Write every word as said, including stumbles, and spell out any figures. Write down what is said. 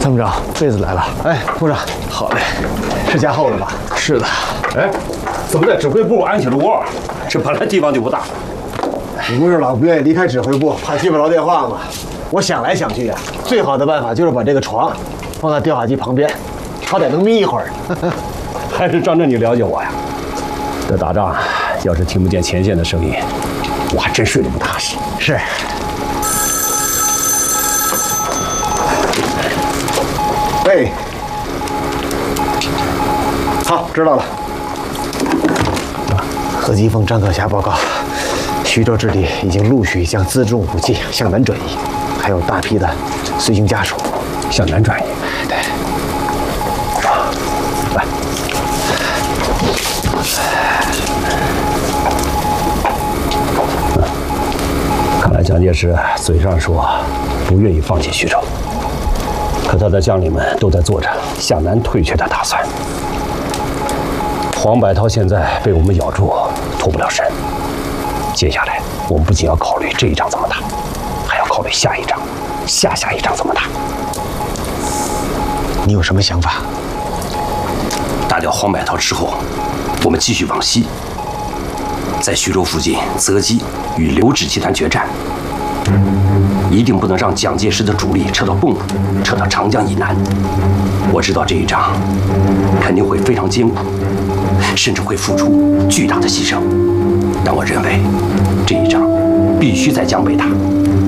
参谋长，被子来了。 哎，部长， 好嘞， 是加厚了吧？ 是的。 哎，怎么在指挥部安起了窝？这本来地方就不大。 你不是老不愿意离开指挥部，怕接不着电话吗？我想来想去呀、啊，最好的办法就是把这个床放在调话机旁边，好歹能眯一会儿。 还是张震你了解我呀？这打仗要是听不见前线的声音，我还真睡得不踏实。 是。喂。好，知道了。何基凤、张可霞报告，徐州之地已经陆续将辎重武器向南转移，还有大批的随行家属向南转移。 对。 来。看来蒋介石嘴上说不愿意放弃徐州，可他的将领们都在做着向南退却的打算。黄百韬现在被我们咬住，脱不了身。接下来，我们不仅要考虑这一仗怎么打，还要考虑下一仗、下下一仗怎么打。 你有什么想法？ 打掉黄百韬之后，我们继续往西，在徐州附近择机与刘志集团决战。一定不能让蒋介石的主力撤到蚌埠，撤到长江以南。我知道这一仗肯定会非常艰苦，甚至会付出巨大的牺牲，但我认为这一仗必须在江北打。